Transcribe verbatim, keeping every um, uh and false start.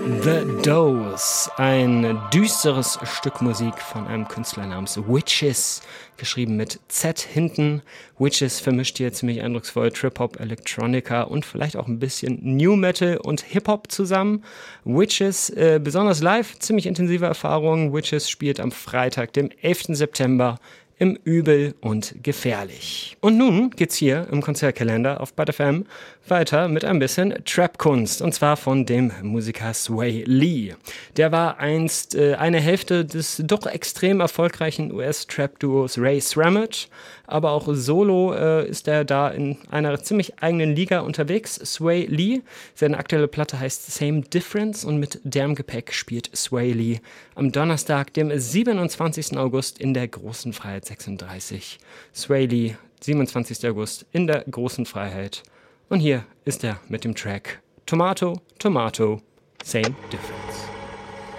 The Doors, ein düsteres Stück Musik von einem Künstler namens Witches, geschrieben mit Z hinten. Witches vermischt hier ziemlich eindrucksvoll Trip-Hop, Electronica und vielleicht auch ein bisschen New Metal und Hip-Hop zusammen. Witches, äh, besonders live, ziemlich intensive Erfahrung. Witches spielt am Freitag, dem elften September im Übel und Gefährlich. Und nun geht's hier im Konzertkalender auf Bud F M weiter mit ein bisschen Trap-Kunst, und zwar von dem Musiker Sway Lee. Der war einst äh, eine Hälfte des doch extrem erfolgreichen U S-Trap-Duos Ray Sramage, aber auch solo äh, ist er da in einer ziemlich eigenen Liga unterwegs. Sway Lee, seine aktuelle Platte heißt Same Difference, und mit derem Gepäck spielt Sway Lee am Donnerstag, dem siebenundzwanzigsten August in der Großen Freiheit sechsunddreißig. Sway Lee, siebenundzwanzigsten August in der Großen Freiheit. Und hier ist er mit dem Track Tomato, Tomato, Same Difference.